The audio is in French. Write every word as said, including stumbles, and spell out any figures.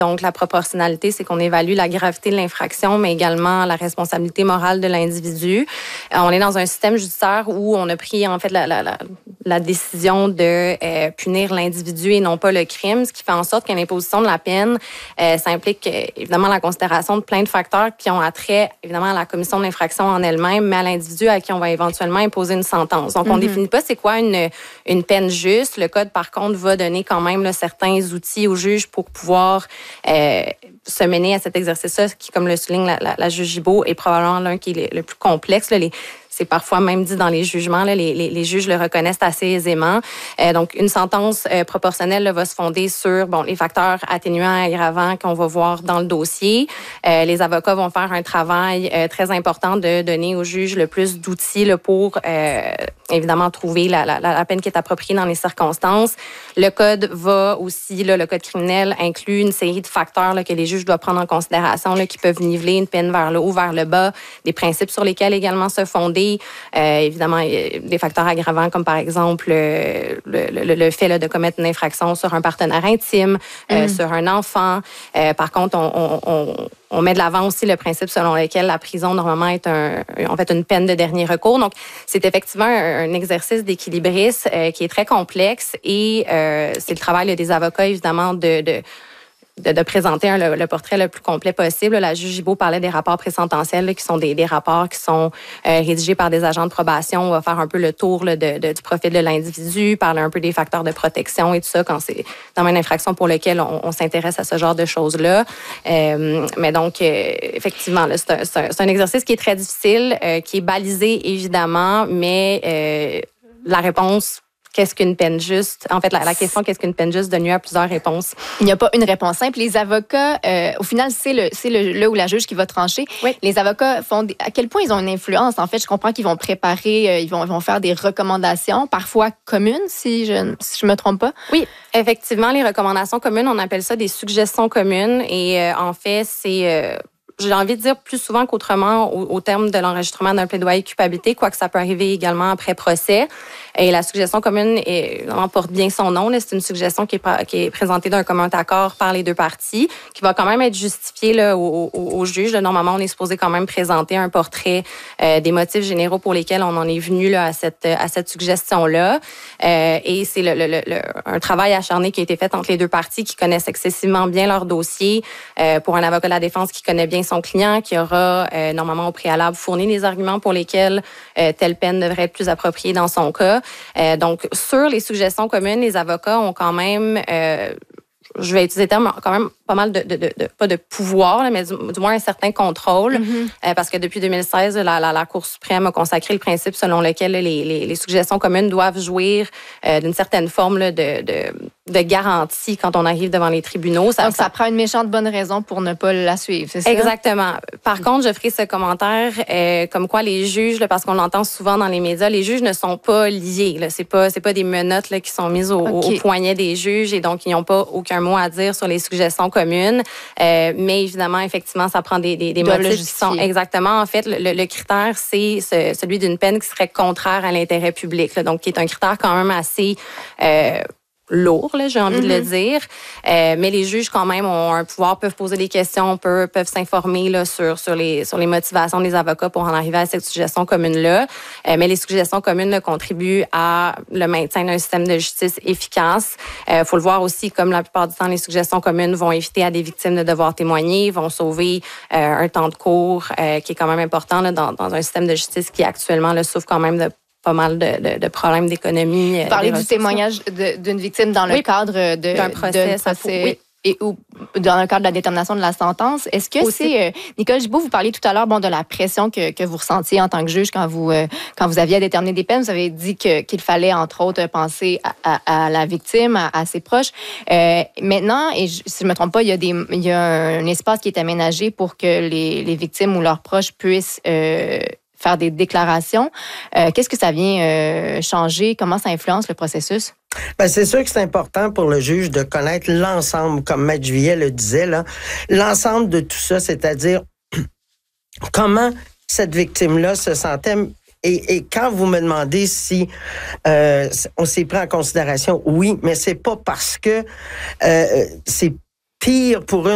Donc, la proportionnalité, c'est qu'on évalue la gravité de l'infraction, mais également la responsabilité morale de l'individu. Euh, on est dans un système judiciaire où on a pris, en fait, la, la, la, la décision de euh, punir l'individu et non pas le crime, ce qui fait en sorte qu'une imposition de la peine, euh, ça implique euh, évidemment la considération de plein de facteurs qui ont attrait, évidemment, à la commission de l'infraction en elle-même, mais à l'individu à qui on va éventuellement imposer une sentence. Donc, on mm-hmm. définit pas c'est quoi une, une peine juste. Le Code, par contre, va donner quand même là, certains outils au juge pour pouvoir Euh, se mener à cet exercice-là, qui, comme le souligne la, la, la juge Gibault, est probablement l'un qui est le, le plus complexe. Là, les, c'est parfois même dit dans les jugements, là, les, les, les juges le reconnaissent assez aisément. Euh, donc, une sentence euh, proportionnelle là, va se fonder sur bon, les facteurs atténuants et aggravants qu'on va voir dans le dossier. Euh, les avocats vont faire un travail euh, très important de donner au juge le plus d'outils là, pour, euh, évidemment, trouver la, la, la peine qui est appropriée dans les circonstances. Le Code va aussi, là, le Code criminel inclut une série de facteurs là, que les juges doivent prendre en considération, là, qui peuvent niveler une peine vers le haut, vers le bas, des principes sur lesquels également se fonder. Euh, évidemment, des facteurs aggravants comme par exemple euh, le, le, le fait là, de commettre une infraction sur un partenaire intime, euh, mmh. sur un enfant. Euh, par contre, on, on, on, on met de l'avant aussi le principe selon lequel la prison normalement est un, en fait une peine de dernier recours. Donc, c'est effectivement un, un exercice d'équilibrisme euh, qui est très complexe et euh, c'est le travail là, des avocats évidemment de, de De, de présenter un, le, le portrait le plus complet possible. La juge Gibault parlait des rapports présententiels, là, qui sont des, des rapports qui sont euh, rédigés par des agents de probation. On va faire un peu le tour là, de, de, du profil de l'individu, parler un peu des facteurs de protection et tout ça quand c'est dans une infraction pour laquelle on, on s'intéresse à ce genre de choses-là. Euh, mais donc, euh, effectivement, là, c'est, un, c'est, un, c'est un exercice qui est très difficile, euh, qui est balisé, évidemment, mais euh, la réponse... Qu'est-ce qu'une peine juste? En fait, la, la question « qu'est-ce qu'une peine juste » donne lieu à plusieurs réponses. Il n'y a pas une réponse simple. Les avocats, euh, au final, c'est le, c'est le, le ou la juge qui va trancher. Oui. Les avocats font... Des, à quel point ils ont une influence? En fait, je comprends qu'ils vont préparer, euh, ils, vont, ils vont faire des recommandations, parfois communes, si je ne si je me trompe pas. Oui, effectivement, les recommandations communes, on appelle ça des suggestions communes. Et euh, en fait, c'est... Euh, j'ai envie de dire plus souvent qu'autrement au, au terme de l'enregistrement d'un plaidoyer de culpabilité, quoique ça peut arriver également après procès. Et la suggestion commune est, porte bien son nom. Là. C'est une suggestion qui est, qui est présentée d'un commun accord par les deux parties, qui va quand même être justifiée là, au, au, au juge. Là, normalement, on est supposé quand même présenter un portrait euh, des motifs généraux pour lesquels on en est venu là, à cette, à cette suggestion-là. Euh, et c'est le, le, le, un travail acharné qui a été fait entre les deux parties qui connaissent excessivement bien leur dossier. Euh, pour un avocat de la défense qui connaît bien son client, qui aura euh, normalement au préalable fourni des arguments pour lesquels euh, telle peine devrait être plus appropriée dans son cas. Euh, donc, sur les suggestions communes, les avocats ont quand même, euh, je vais utiliser le terme, quand même pas mal de, de, de, de pas de pouvoir, là, mais du, du moins un certain contrôle, mm-hmm. euh, parce que depuis deux mille seize, la, la, la Cour suprême a consacré le principe selon lequel les, les, les suggestions communes doivent jouir euh, d'une certaine forme là, de, de, de garantie quand on arrive devant les tribunaux. Ça, Donc, ça, ça prend une méchante bonne raison pour ne pas la suivre, c'est ça? Exactement. Par mm-hmm. contre, je ferai ce commentaire euh, comme quoi les juges, là, parce qu'on l'entend souvent dans les médias, les juges ne sont pas liés. Là. C'est pas, c'est pas des menottes là, qui sont mises au, okay. au poignet des juges et donc ils n'ont pas aucun mot à dire sur les suggestions communes. Euh, mais évidemment, effectivement, ça prend des, des, des motifs qui sont exactement, en fait, le, le critère, c'est ce, celui d'une peine qui serait contraire à l'intérêt public. Là, donc, qui est un critère quand même assez... Euh, lourd, là, j'ai envie mm-hmm. de le dire. Euh, mais les juges, quand même, ont un pouvoir, peuvent poser des questions, peuvent, peuvent s'informer là, sur, sur, les, sur les motivations des avocats pour en arriver à cette suggestion commune-là. Euh, mais les suggestions communes là, contribuent à le maintien d'un système de justice efficace. Il euh, faut le voir aussi, comme la plupart du temps, les suggestions communes vont éviter à des victimes de devoir témoigner, vont sauver euh, un temps de cours euh, qui est quand même important là, dans, dans un système de justice qui actuellement là, souffre quand même de pas mal de, de, de problèmes d'économie. Vous parlez du témoignage de, d'une victime dans le oui, cadre de, d'un procès. De procès oui. Et ou dans le cadre de la détermination de la sentence. Est-ce que aussi. c'est... Euh, Nicole Gibault, vous parliez tout à l'heure bon, de la pression que, que vous ressentiez en tant que juge quand vous, euh, quand vous aviez à déterminer des peines. Vous avez dit que, qu'il fallait, entre autres, penser à, à, à la victime, à, à ses proches. Euh, maintenant, et je, si je ne me trompe pas, il y a, des, il y a un espace qui est aménagé pour que les, les victimes ou leurs proches puissent... Euh, faire des déclarations. Euh, qu'est-ce que ça vient euh, changer? Comment ça influence le processus? Ben, c'est sûr que c'est important pour le juge de connaître l'ensemble, comme Maître Juillet le disait, là, l'ensemble de tout ça, c'est-à-dire comment cette victime-là se sentait. Et, et quand vous me demandez si euh, on s'est pris en considération, oui, mais c'est pas parce que euh, c'est pire pour eux